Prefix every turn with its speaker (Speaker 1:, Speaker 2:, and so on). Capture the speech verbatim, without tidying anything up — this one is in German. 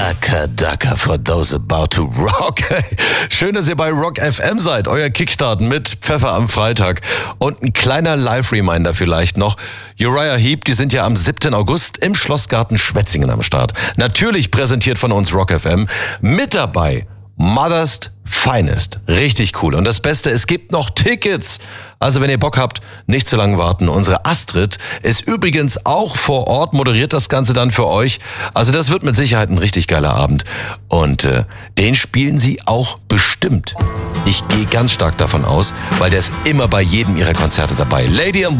Speaker 1: Daka Daka for those about to rock. Schön, dass ihr bei Rock F M seid. Euer Kickstart mit Pfeffer am Freitag. Und ein kleiner Live-Reminder vielleicht noch. Uriah Heep, die sind ja am siebten August im Schlossgarten Schwetzingen am Start. Natürlich präsentiert von uns Rock F M. Mit dabei Mother's Finest. Richtig cool. Und das Beste, es gibt noch Tickets. Also wenn ihr Bock habt, nicht zu lange warten. Unsere Astrid ist übrigens auch vor Ort, moderiert das Ganze dann für euch. Also das wird mit Sicherheit ein richtig geiler Abend. Und äh, den spielen sie auch bestimmt. Ich gehe ganz stark davon aus, weil der ist immer bei jedem ihrer Konzerte dabei. Lady in Black.